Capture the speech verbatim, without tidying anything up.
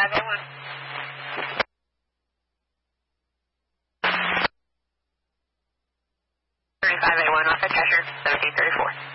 five eight one. thirty-five eight one, off at Cheshire, seventeen thirty-four.